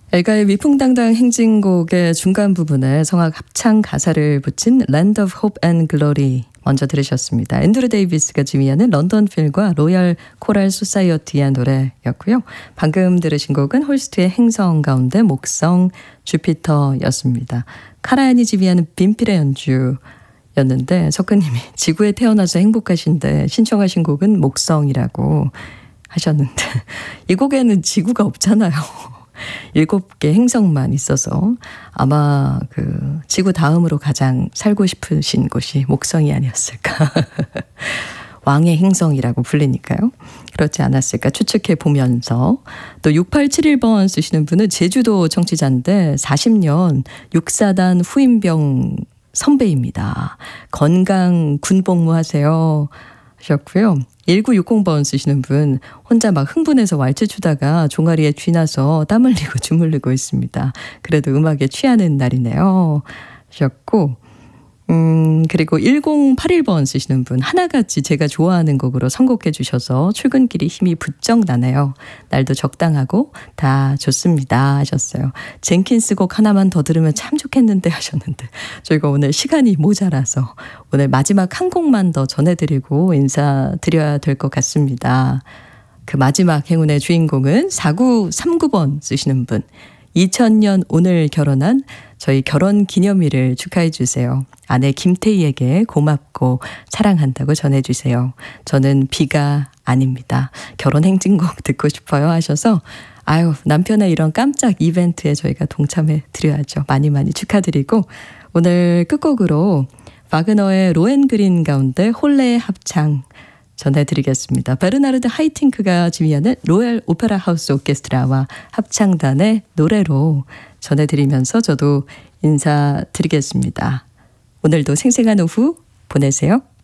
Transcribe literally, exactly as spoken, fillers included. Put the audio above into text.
엘가의 위풍당당 행진곡의 중간 부분에 성악 합창 가사를 붙인 Land of Hope and Glory 먼저 들으셨습니다. 앤드루 데이비스가 지휘하는 런던 필과 로얄 코랄 소사이어티의 노래였고요. 방금 들으신 곡은 홀스트의 행성 가운데 목성 주피터였습니다. 카라얀이 지휘하는 빈필의 연주였는데 석근님이 지구에 태어나서 행복하신데 신청하신 곡은 목성이라고 하셨는데 이 곡에는 지구가 없잖아요. 일곱 개 행성만 있어서 아마 그 지구 다음으로 가장 살고 싶으신 곳이 목성이 아니었을까. 왕의 행성이라고 불리니까요. 그렇지 않았을까 추측해 보면서 또 육팔칠일 번 쓰시는 분은 제주도 청취자인데 사십 년 육사단 후임병 선배입니다. 건강 군복무 하세요 하셨고요. 일구육공 번 쓰시는 분 혼자 막 흥분해서 왈츠 추다가 종아리에 쥐나서 땀 흘리고 주물르고 있습니다. 그래도 음악에 취하는 날이네요 하셨고 음 그리고 일공팔일 번 쓰시는 분 하나같이 제가 좋아하는 곡으로 선곡해 주셔서 출근길이 힘이 부쩍 나네요. 날도 적당하고 다 좋습니다 하셨어요. 젠킨스 곡 하나만 더 들으면 참 좋겠는데 하셨는데 저희가 오늘 시간이 모자라서 오늘 마지막 한 곡만 더 전해드리고 인사드려야 될 것 같습니다. 그 마지막 행운의 주인공은 사구삼구 번 쓰시는 분 이천 년 오늘 결혼한 저희 결혼 기념일을 축하해 주세요. 아내 김태희에게 고맙고 사랑한다고 전해주세요. 저는 비가 아닙니다. 결혼 행진곡 듣고 싶어요 하셔서 아유 남편의 이런 깜짝 이벤트에 저희가 동참해 드려야죠. 많이 많이 축하드리고 오늘 끝곡으로 바그너의 로엔그린 가운데 홀레의 합창 전해드리겠습니다. 베르나르드 하이팅크가 지휘하는 로얄 오페라 하우스 오케스트라와 합창단의 노래로 전해드리면서 저도 인사드리겠습니다. 오늘도 생생한 오후 보내세요.